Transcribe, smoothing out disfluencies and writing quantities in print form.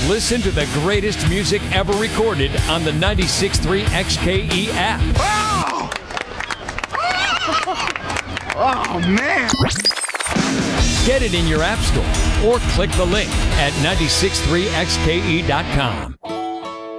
Listen to the greatest music ever recorded on the 96.3 XKE app. Oh! Oh, man. Get it in your app store or click the link at 963xke.com.